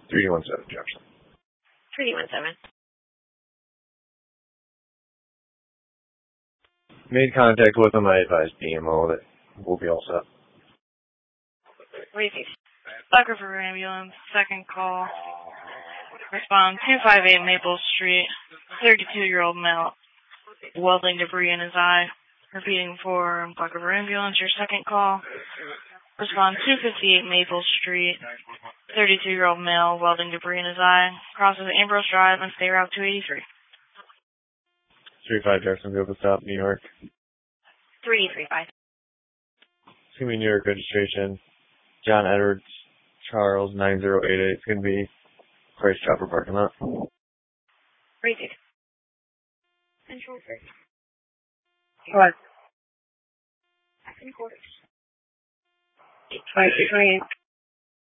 3217 Jefferson. 3217. Made contact with him. I advised BMO that we'll be all set. Repeat. Buck River Ambulance, second call. Respond 258 Maple Street, 32-year-old male, welding debris in his eye. Repeating for Buck River Ambulance, your second call. Respond 258 Maple Street, 32-year-old male, welding debris in his eye. Crosses Ambrose Drive and State Route 283. 35 Jacksonville, stop, New York. 335. It's going to be New York registration. John Edwards, Charles, 9088. It's going to be Price Chopper parking lot. Repeat. Control 3. What? Second quarters. 568.